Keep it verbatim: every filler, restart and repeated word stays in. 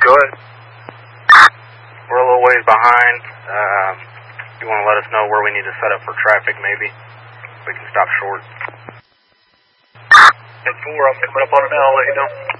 Go ahead. We're a little ways behind. Um, you want to let us know where we need to set up for traffic, maybe? We can stop short. ten four, I'm coming up on it now. I'll let you know.